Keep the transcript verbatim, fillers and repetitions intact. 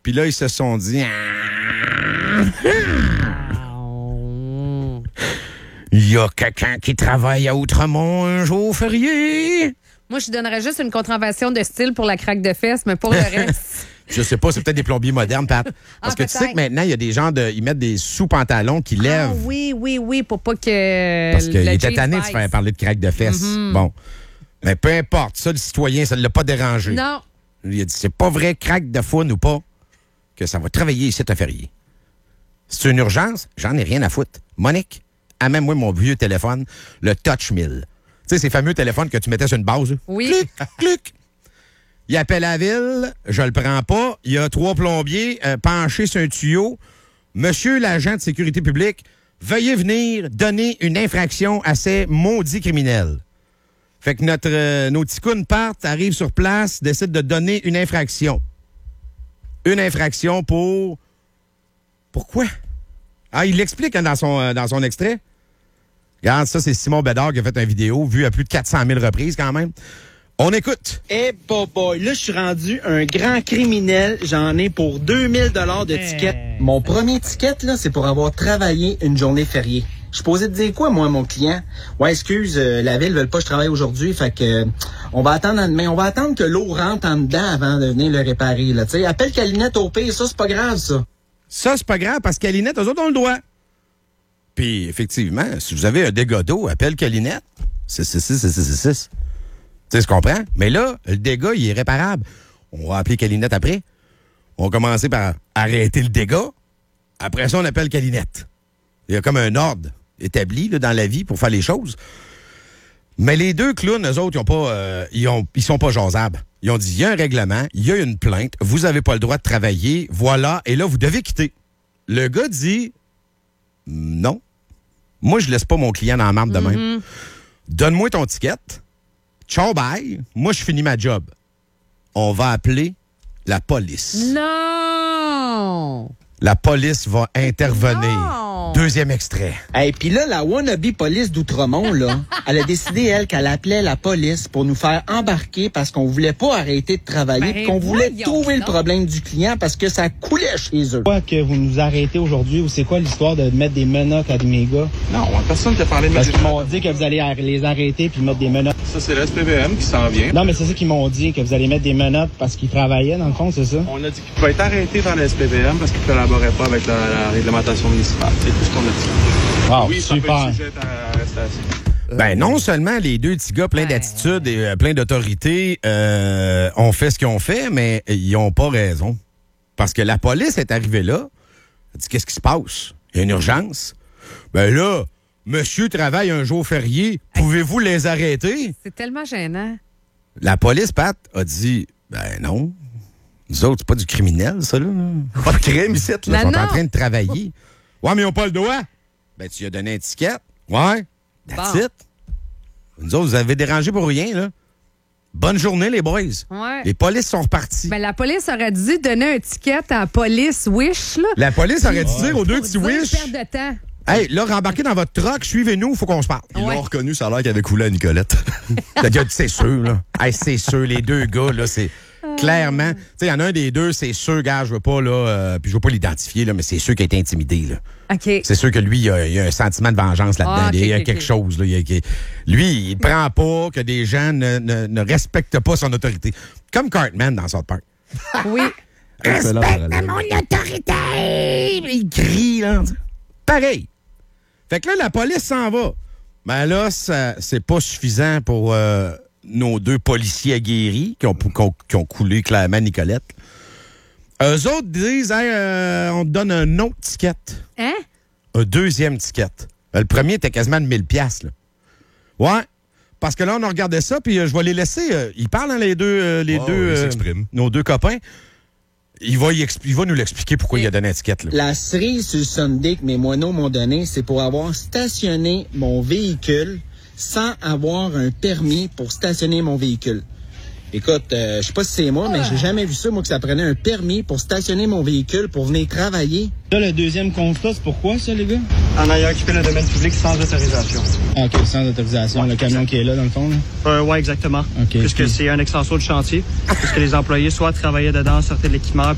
Puis là, ils se sont dit... Il y a quelqu'un qui travaille à Outremont un jour férié. Moi, je donnerais juste une contravention de style pour la craque de fesses, mais pour le reste... Je sais pas, c'est peut-être des plombiers modernes, Pat. Parce Ah, que tu sais que maintenant, il y a des gens, de, ils mettent des sous-pantalons qui lèvent. Ah oui, oui, oui, pour pas que... Parce qu'il était jeans tanné de se baisse. faire parler de craque de fesses. Mm-hmm. Bon. Mais peu importe, ça, le citoyen, ça ne l'a pas dérangé. Non. Il a dit, c'est pas vrai, craque de foune ou pas, que ça va travailler ici à férié. C'est une urgence, j'en ai rien à foutre. Monique, amène-moi mon vieux téléphone, le Touch mille. Tu sais, ces fameux téléphones que tu mettais sur une base. Oui. Clic, clic. Il appelle la ville, je le prends pas. Il y a trois plombiers euh, penchés sur un tuyau. Monsieur l'agent de sécurité publique, veuillez venir donner une infraction à ces maudits criminels. Fait que notre, euh, nos ticounes partent, arrivent sur place, décident de donner une infraction. Une infraction pour... Pourquoi? Ah, il l'explique hein, dans, son, euh, dans son extrait. Regarde, ça, c'est Simon Bédard qui a fait une vidéo, vue à plus de quatre cent mille reprises quand même. On écoute. Eh, hey, boy, là, je suis rendu un grand criminel. J'en ai pour deux mille dollars de ticket. Mon premier ticket, là, c'est pour avoir travaillé une journée fériée. Je suis posé de dire quoi, moi, mon client? Ouais, excuse, euh, la ville veut pas que je travaille aujourd'hui, fait que euh, on va attendre demain. On va attendre que l'eau rentre en dedans avant de venir le réparer, là. Tu sais, appelle Calinette au pire, ça, c'est pas grave, ça. Ça, c'est pas grave, parce que Calinette, eux autres, on le doit. Puis, effectivement, si vous avez un dégât d'eau, appelle Calinette. six six six six six six. Tu sais, je comprends. Mais là, le dégât, il est réparable. On va appeler Calinette après. On va commencer par arrêter le dégât. Après ça, on appelle Calinette. Il y a comme un ordre établi là, dans la vie pour faire les choses. Mais les deux clowns, eux autres, ils ont pas, euh, ils, ont, ils sont pas jasables. Ils ont dit, il y a un règlement, il y a une plainte, vous n'avez pas le droit de travailler, voilà, et là, vous devez quitter. Le gars dit, non, moi, je laisse pas mon client dans la marde de même. Mm-hmm. Donne-moi ton ticket. Ciao, bye. Moi, je finis ma job. On va appeler la police. Non! La police va intervenir. Non! Deuxième extrait. Et puis là, la wannabe police d'Outremont, là, elle a décidé, elle, qu'elle appelait la police pour nous faire embarquer parce qu'on voulait pas arrêter de travailler, ben, qu'on voulait voyons trouver donc. le problème du client parce que ça coulait chez eux. Pourquoi que vous nous arrêtez aujourd'hui ou c'est quoi l'histoire de mettre des menottes à mes gars? Non, personne t'a parlé de Parce mettre qu'ils des m'ont dit que vous allez ar- les arrêter puis mettre des menottes. Ça, c'est le S P V M qui s'en vient. Non, mais c'est ça qu'ils m'ont dit, que vous allez mettre des menottes parce qu'ils travaillaient, dans le fond, c'est ça? On a dit qu'il pouvait être arrêté par le S P V M parce qu'il ne collaborait pas avec la, la réglementation municipale. C'est tout ce qu'on a dit. Wow, oui, ça peut super. être sujet à arrestation. Ben non seulement les deux petits gars pleins Ouais. d'attitude et euh, pleins d'autorité euh, ont fait ce qu'ils ont fait, mais ils ont pas raison. Parce que la police est arrivée là, elle a dit qu'est-ce qui se passe? Il y a une urgence. Ben là, monsieur travaille un jour férié, pouvez-vous les arrêter? C'est tellement gênant. La police, Pat, a dit ben non. Nous autres, c'est pas du criminel, ça, là. Pas de crime ici, là. Ils Ben sont non. en train de travailler. Ouais, mais ils ont pas le droit. Ben, tu lui as donné un ticket. Ouais. That's Bon. it. Nous autres, vous avez dérangé pour rien, là. Bonne journée, les boys. Ouais. Les polices sont repartis. Ben, la police aurait dû donner un ticket à la police Wish, là. La police aurait dû dire aux deux petits Pour dire wish. perte de temps. Hey, là, rembarquez dans votre truck, suivez-nous, faut qu'on se parle. Ils Ouais. l'ont reconnu, ça a l'air qu'il avait coulé à Nicolette. Le gars, c'est sûr, là. Hey, c'est sûr, les deux gars, là, c'est clairement. Tu sais, il y en a un des deux, c'est sûr, gars, je veux pas, là, euh, puis je veux pas l'identifier, là, mais c'est sûr qu'il a été intimidé, là. OK. C'est sûr que lui, il a, il a un sentiment de vengeance là-dedans. Ah, ok, il y a ok, quelque ok. chose, là. Il y a- il- lui, il prend pas que des gens ne, ne, ne respectent pas son autorité. Comme Cartman dans South Park. Oui. Excellent Respecte parallèle. mon autorité! Il crie, là. Pareil. Fait que là, la police s'en va. Mais là, ça, c'est pas suffisant pour euh, nos deux policiers aguerris qui ont, qui ont, qui ont coulé clairement Nicolette. Eux autres disent, hey, euh, on te donne un autre ticket. Hein? Un deuxième ticket. Le premier était quasiment de mille piastres, là. Ouais. Parce que là, on a regardé ça, puis euh, je vais les laisser. euh, ils parlent, hein, les deux, euh, les Wow, deux ils euh, s'expriment. nos deux copains. Il va, y expli- il va nous l'expliquer pourquoi il a donné un ticket, là. La cerise sur le Sunday que mes moineaux m'ont donné, c'est pour avoir stationné mon véhicule sans avoir un permis pour stationner mon véhicule. Écoute, euh, je sais pas si c'est moi, mais j'ai jamais vu ça, moi, que ça prenait un permis pour stationner mon véhicule pour venir travailler. Là, le deuxième constat, c'est pourquoi, ça, les gars? En ayant occupé le domaine public sans autorisation. Ah, OK, sans autorisation, le camion qui est là, dans le fond, là. Euh, oui, exactement. OK, Puisque puis- c'est un extension de chantier, puisque les employés soit travaillaient dedans, sortaient de l'équipement,